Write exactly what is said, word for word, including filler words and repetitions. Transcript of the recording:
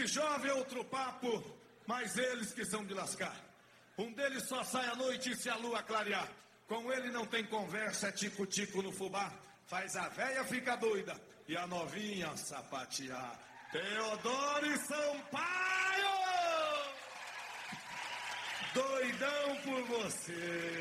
De jovem é outro papo, mas eles que são de lascar. Um deles só sai à noite se a lua clarear. Com ele não tem conversa, é tico-tico no fubá. Faz a véia ficar doida e a novinha sapatear. Teodoro e Sampaio! Doidão por você!